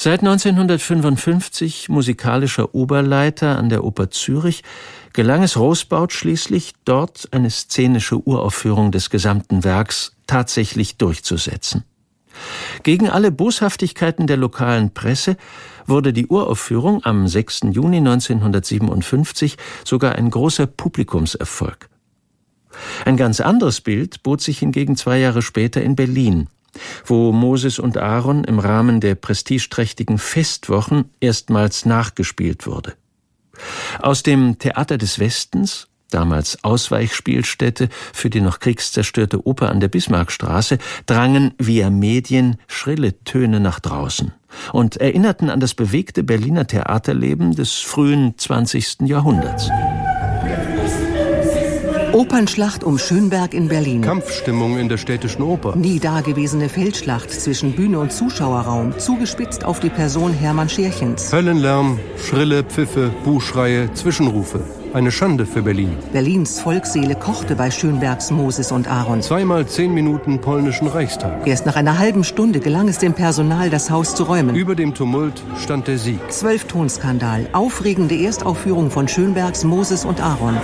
Seit 1955 musikalischer Oberleiter an der Oper Zürich, gelang es Rosbaud schließlich, dort eine szenische Uraufführung des gesamten Werks tatsächlich durchzusetzen. Gegen alle Boshaftigkeiten der lokalen Presse wurde die Uraufführung am 6. Juni 1957 sogar ein großer Publikumserfolg. Ein ganz anderes Bild bot sich hingegen 2 Jahre später in Berlin, wo Moses und Aaron im Rahmen der prestigeträchtigen Festwochen erstmals nachgespielt wurde. Aus dem Theater des Westens, damals Ausweichspielstätte für die noch kriegszerstörte Oper an der Bismarckstraße, drangen via Medien schrille Töne nach draußen und erinnerten an das bewegte Berliner Theaterleben des frühen 20. Jahrhunderts. Opernschlacht um Schönberg in Berlin. Kampfstimmung in der Städtischen Oper. Nie dagewesene Feldschlacht zwischen Bühne und Zuschauerraum, zugespitzt auf die Person Hermann Scherchens. Höllenlärm, schrille Pfiffe, Buhschreie, Zwischenrufe. Eine Schande für Berlin. Berlins Volksseele kochte bei Schönbergs Moses und Aaron. 2x 10 Minuten polnischen Reichstag. Erst nach einer halben Stunde gelang es dem Personal, das Haus zu räumen. Über dem Tumult stand der Sieg. 12-Ton-Skandal. Aufregende Erstaufführung von Schönbergs Moses und Aaron.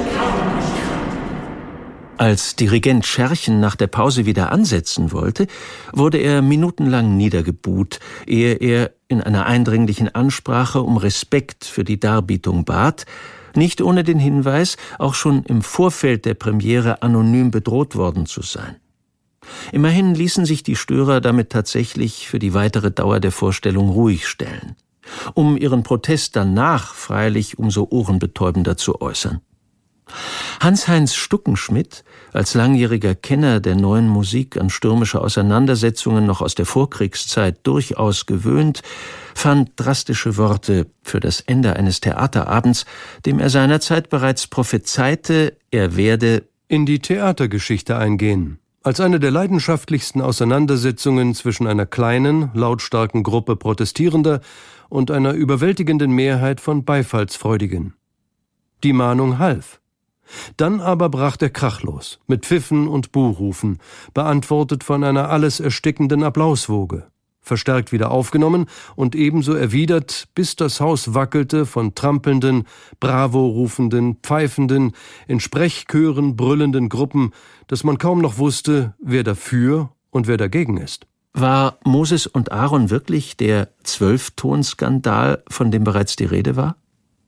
Als Dirigent Scherchen nach der Pause wieder ansetzen wollte, wurde er minutenlang niedergebuht, ehe er in einer eindringlichen Ansprache um Respekt für die Darbietung bat, nicht ohne den Hinweis, auch schon im Vorfeld der Premiere anonym bedroht worden zu sein. Immerhin ließen sich die Störer damit tatsächlich für die weitere Dauer der Vorstellung ruhig stellen, um ihren Protest danach freilich umso ohrenbetäubender zu äußern. Hans-Heinz Stuckenschmidt, als langjähriger Kenner der neuen Musik an stürmische Auseinandersetzungen noch aus der Vorkriegszeit durchaus gewöhnt, fand drastische Worte für das Ende eines Theaterabends, dem er seinerzeit bereits prophezeite, er werde in die Theatergeschichte eingehen, als eine der leidenschaftlichsten Auseinandersetzungen zwischen einer kleinen, lautstarken Gruppe Protestierender und einer überwältigenden Mehrheit von Beifallsfreudigen. Die Mahnung half. Dann aber brach der Krach los, mit Pfiffen und Buhrufen, beantwortet von einer alles erstickenden Applauswoge, verstärkt wieder aufgenommen und ebenso erwidert, bis das Haus wackelte von trampelnden, Bravo-rufenden, pfeifenden, in Sprechchören brüllenden Gruppen, dass man kaum noch wusste, wer dafür und wer dagegen ist. War Moses und Aaron wirklich der 12-Ton-Skandal, von dem bereits die Rede war?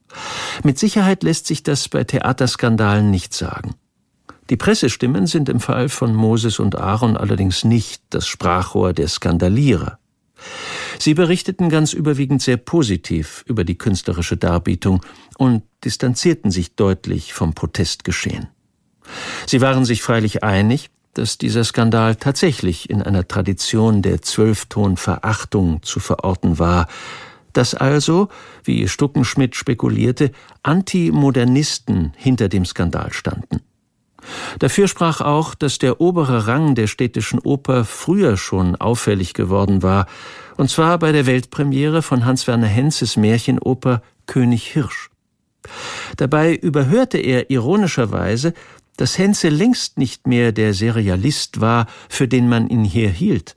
Mit Sicherheit lässt sich das bei Theaterskandalen nicht sagen. Die Pressestimmen sind im Fall von Moses und Aaron allerdings nicht das Sprachrohr der Skandalierer. Sie berichteten ganz überwiegend sehr positiv über die künstlerische Darbietung und distanzierten sich deutlich vom Protestgeschehen. Sie waren sich freilich einig, dass dieser Skandal tatsächlich in einer Tradition der 12-Ton-Verachtung zu verorten war, dass also, wie Stuckenschmidt spekulierte, Antimodernisten hinter dem Skandal standen. Dafür sprach auch, dass der obere Rang der Städtischen Oper früher schon auffällig geworden war, und zwar bei der Weltpremiere von Hans-Werner Henzes Märchenoper König Hirsch. Dabei überhörte er ironischerweise, dass Henze längst nicht mehr der Serialist war, für den man ihn hier hielt.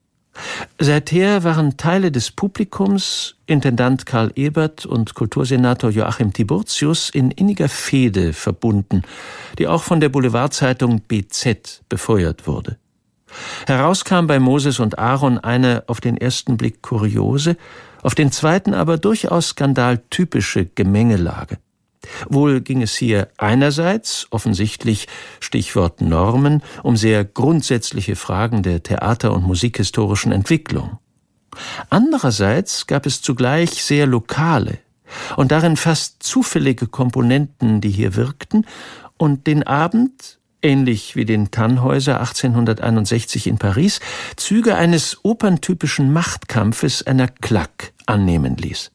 Seither waren Teile des Publikums, Intendant Karl Ebert und Kultursenator Joachim Tiburtius in inniger Fehde verbunden, die auch von der Boulevardzeitung BZ befeuert wurde. Heraus kam bei Moses und Aaron eine auf den ersten Blick kuriose, auf den zweiten aber durchaus skandaltypische Gemengelage. Wohl ging es hier einerseits, offensichtlich Stichwort Normen, um sehr grundsätzliche Fragen der theater- und musikhistorischen Entwicklung. Andererseits gab es zugleich sehr lokale und darin fast zufällige Komponenten, die hier wirkten und den Abend, ähnlich wie den Tannhäuser 1861 in Paris, Züge eines operntypischen Machtkampfes, einer Claque, annehmen ließ.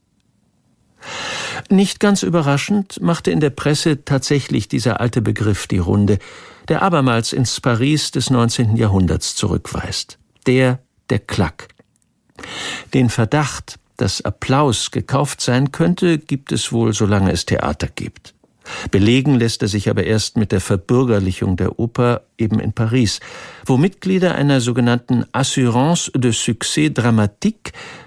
Nicht ganz überraschend machte in der Presse tatsächlich dieser alte Begriff die Runde, der abermals ins Paris des 19. Jahrhunderts zurückweist. Der Claque. Den Verdacht, dass Applaus gekauft sein könnte, gibt es wohl, solange es Theater gibt. Belegen lässt er sich aber erst mit der Verbürgerlichung der Oper eben in Paris, wo Mitglieder einer sogenannten Assurance de Succès Dramatique